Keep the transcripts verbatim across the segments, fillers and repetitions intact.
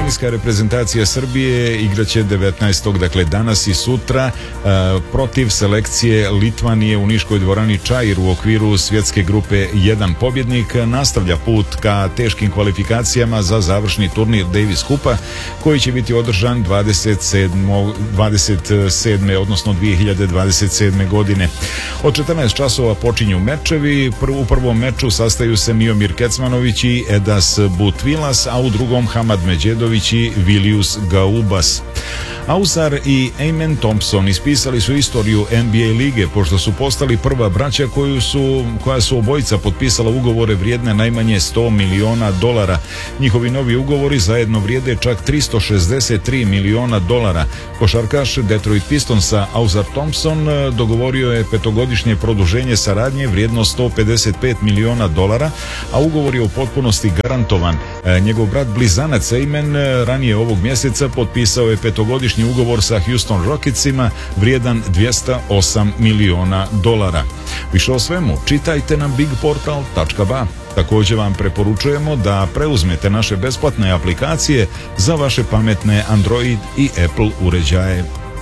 Teniska reprezentacija Srbije igraće devetnaestog dakle danas i sutra protiv selekcije Litvanije u niškoj dvorani Čair u okviru svjetske grupe jedan. Pobjednik nastavlja put ka teškim kvalifikacijama za završni turnir Davis Kupa koji će biti održan dvadeset sedme odnosno dvije hiljade dvadeset sedme godine. Od četrnaest časova počinju mečevi. U prvom meču sastaju se Miomir Kecmanović i Edas Butvilas, a u drugom Hamad Međedović i Vilius Gaubas. Ausar i Amen Thompson ispisali su istoriju N B A lige pošto su postali prva braća koju su, koja su obojica potpisala ugovore vrijedne najmanje sto miliona dolara. Njihovi novi ugovori zajedno vrijede čak tristo šezdeset tri miliona dolara. Košarkaš Detroit Pistonsa Ausar Thompson dogovorio je petogodišnje produženje saradnje vrijedno sto pedeset pet miliona dolara, a ugovor je u potpunosti garantovan. Njegov brat blizanac Amen ranije ovog mjeseca potpisao je petogodišnji ugovor sa Houston Rocketsima vrijedan dvjesto osam miliona dolara. Više o svemu čitajte na big portal tačka ba. Također vam preporučujemo da preuzmete naše besplatne aplikacije za vaše pametne Android i Apple uređaje.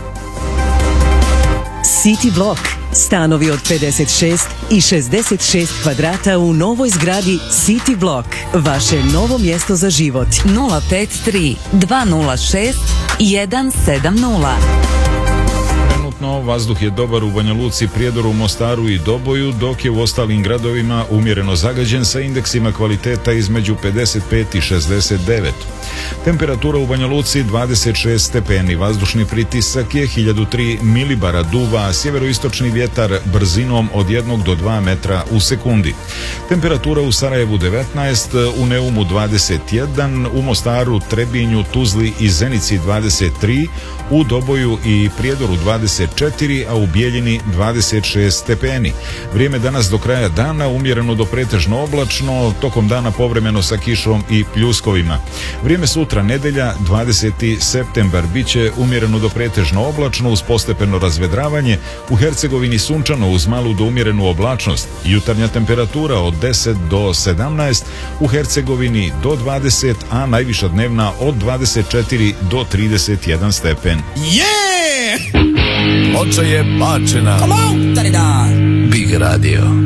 City Block. Stanovi od pedeset šest i šezdeset šest kvadrata u novoj zgradi City Block. Vaše novo mjesto za život. nula pet tri dva nula šest jedan sedam nula. Trenutno vazduh je dobar u Banja Luci, Prijedoru, Mostaru i Doboju, dok je u ostalim gradovima umjereno zagađen sa indeksima kvaliteta između pedeset pet i šezdeset devet. Temperatura u Banja Luci dvadeset šest stepeni, vazdušni pritisak je hiljadu tri milibara, duva sjeveroistočni vjetar brzinom od jednog do dva metra u sekundi. Temperatura u Sarajevu devetnaest, u Neumu dvadeset jedan, u Mostaru, Trebinju, Tuzli i Zenici dvadeset tri, u Doboju i Prijedoru dvadeset četiri, a u Bijeljini dvadeset šest stepeni. Vrijeme danas do kraja dana umjereno do pretežno oblačno, tokom dana povremeno sa kišom i pljuskovima. Vrijeme sutra nedelja dvadeseti septembar biće umjereno do pretežno oblačno uz postepeno razvedravanje, u Hercegovini sunčano uz malu do umjerenu oblačnost. Jutarnja temperatura od deset do sedamnaest, u Hercegovini do dvadeset, a najviša dnevna od dvadeset četiri do trideset jedan stepen. Yeah! Oča je bačena. Come on, da-da-da. Big Radio.